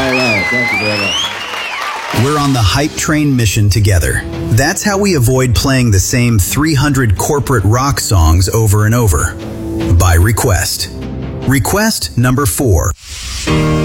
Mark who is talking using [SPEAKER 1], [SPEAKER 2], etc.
[SPEAKER 1] All right, thank you very much.
[SPEAKER 2] We're on the hype train mission together. That's how we avoid playing the same 300 corporate rock songs over and over. By request. Request number 4.